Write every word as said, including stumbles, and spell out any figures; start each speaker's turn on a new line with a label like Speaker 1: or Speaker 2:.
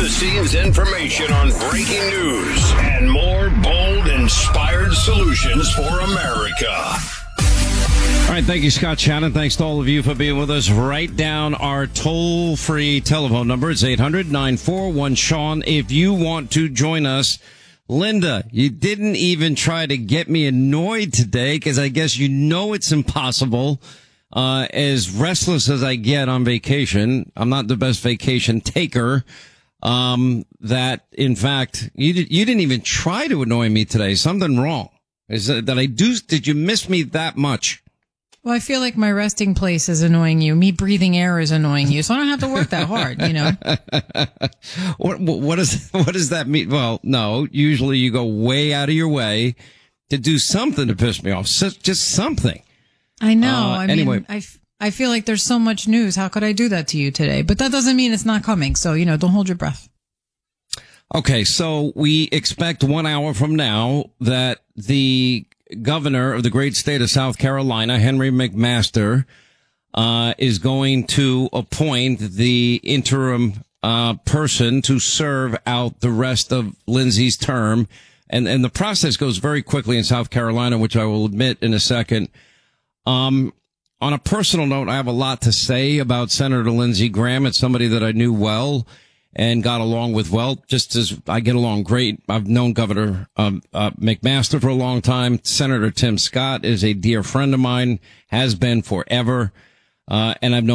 Speaker 1: behind-the-scenes information on breaking news and more bold, inspired solutions for America.
Speaker 2: All right, thank you, Scott Shannon. Thanks to all of you for being with us. Write down our toll-free telephone number. It's eight hundred, nine four one, Sean. If you want to join us. Linda, you didn't even try to get me annoyed today because I guess you know it's impossible. Uh, as restless as I get on vacation, I'm not the best vacation taker. Um, that in fact, you did, you didn't even try to annoy me today. Something wrong. Is that, that I do? Did you miss me that much?
Speaker 3: Well, I feel like my resting place is annoying you. Me breathing air is annoying you. So I don't have to work that hard, you know.
Speaker 2: what, what is, what does that mean? Well, no, usually you go way out of your way to do something to piss me off. So, just something.
Speaker 3: I know.
Speaker 2: Uh,
Speaker 3: I
Speaker 2: anyway.
Speaker 3: mean, I, f- I feel like there's so much news. How could I do that to you today? But that doesn't mean it's not coming. So, you know, don't hold your breath.
Speaker 2: Okay. So we expect one hour from now that the governor of the great state of South Carolina, Henry McMaster, uh, is going to appoint the interim, uh, person to serve out the rest of Lindsay's term. And, and the process goes very quickly in South Carolina, which I will admit in a second. Um, on a personal note, I have a lot to say about Senator Lindsey Graham. It's somebody that I knew well and got along with well, just as I get along great. I've known Governor um, uh, McMaster for a long time. Senator Tim Scott is a dear friend of mine, has been forever, uh, and I've known